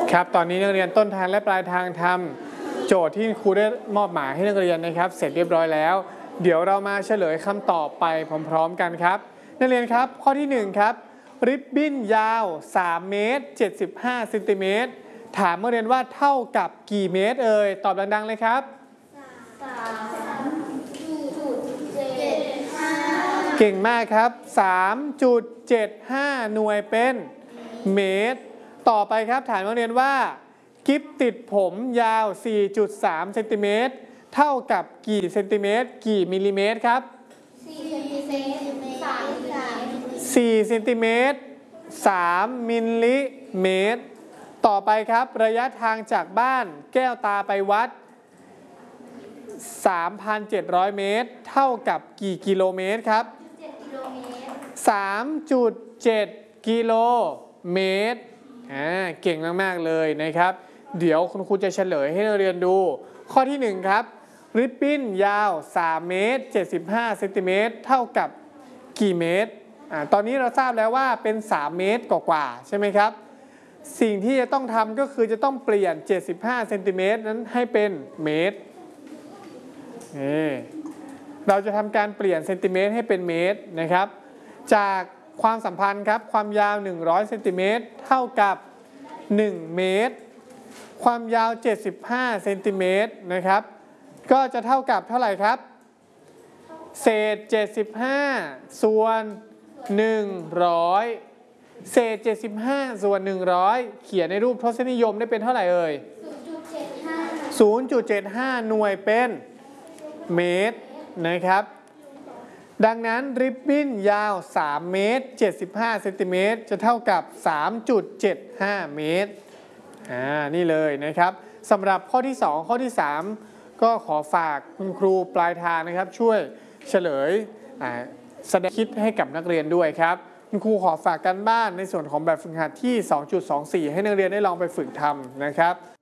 ครับตอนนี้นักเรียนต้นทางและปลายทางทำโจทย์ที่ครูได้มอบหมายให้นักเรียนนะครับเสร็จเรียบร้อยแล้วเดี๋ยวเรามาเฉลยคำตอบไปพร้อมๆกันครับนักเรียนครับข้อที่1ครับริบบิ้นยาว3เมตร75เซนติเมตรถามนักเรียนว่าเท่ากับกี่เมตรเอ่ยตอบดังๆเลยครับเก่งมากครับ 3.75 หน่วยเป็นเมตรต่อไปครับถามนักเรียนว่ากิ๊บติดผมยาว 4.3 เซนติเมตรเท่ากับกี่เซนติเมตรกี่มิลลิเมตรครับ4เซนติเมตร3มิลลิเมตรต่อไปครับระยะทางจากบ้านแก้วตาไปวัด 3,700 เมตรเท่ากับกี่กิโลเมตรครับ 3.7 กิโลเมตรเก่งมากๆเลยนะครับเดี๋ยวคุณครูจะเฉลยให้นักเรียนดูข้อที่1ครับริบบิ้นยาว3เมตร75เซนติเมตรเท่ากับกี่เมตรตอนนี้เราทราบแล้วว่าเป็น3เมตรกว่าๆใช่ไหมครับสิ่งที่จะต้องทำก็คือจะต้องเปลี่ยน75เซนติเมตรนั้นให้เป็นเมตรเราจะทำการเปลี่ยนเซนติเมตรให้เป็นเมตรนะครับจากความสัมพันธ์ครับความยาว100เซนติเมตรเท่ากับ1เมตรความยาว75เซนติเมตรนะครับก็จะเท่ากับเท่าไหร่ครับเศษ75ส่วน100เศษ75ส่วน100เขียนในรูปทศนิยมได้เป็นเท่าไหร่เอ่ย 0.75 หน่วยเป็นเมตรนะครับดังนั้นริบบิ้นยาว3เมตร75เซนติเมตรจะเท่ากับ 3.75 เมตรนี่เลยนะครับสำหรับข้อที่2ข้อที่3ก็ขอฝากคุณครูปลายทางนะครับช่วยเฉลยแสดงคิดให้กับนักเรียนด้วยครับคุณครูขอฝากกันบ้านในส่วนของแบบฝึกหัดที่ 2.24 ให้นักเรียนได้ลองไปฝึกทำนะครับ